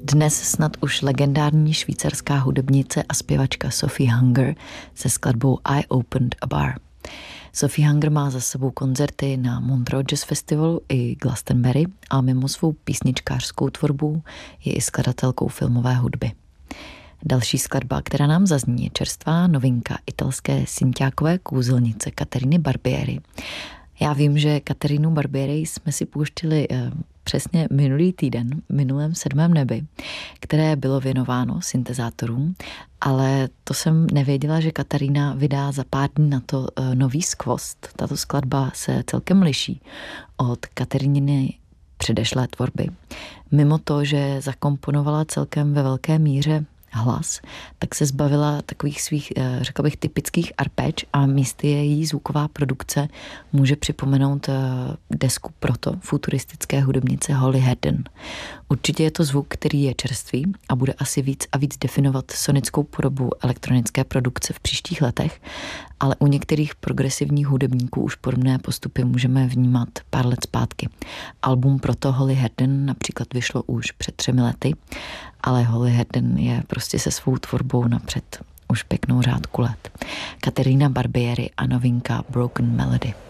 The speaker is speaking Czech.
Dnes snad už legendární švýcarská hudebnice a zpěvačka Sophie Hunger se skladbou I Opened a Bar. Sophie Hunger má za sebou koncerty na Montreux Jazz Festivalu i Glastonbury a mimo svou písničkářskou tvorbu je i skladatelkou filmové hudby. Další skladba, která nám zazní, je čerstvá novinka italské synťákové kouzelnice Cateriny Barbieri. Já vím, že Caterinu Barbieri jsme si pouštili přesně minulý týden, minulém 7. nebi, které bylo věnováno syntezátorům, ale to jsem nevěděla, že Katarina vydá za pár dní na to nový skvost. Tato skladba se celkem liší od Katerininy předešlé tvorby. Mimo to, že zakomponovala celkem ve velké míře hlas, tak se zbavila takových svých, řekla bych, typických arpéč a místy její zvuková produkce může připomenout desku proto futuristické hudebnice Holly Hedden. Určitě je to zvuk, který je čerstvý a bude asi víc a víc definovat sonickou podobu elektronické produkce v příštích letech, ale u některých progresivních hudebníků už podobné postupy můžeme vnímat pár let zpátky. Album proto Holly Hedden například vyšlo už před 3 lety, ale Holly Hedden je prostě se svou tvorbou napřed už pěknou řádku let. Caterina Barbieri a novinka Broken Melody.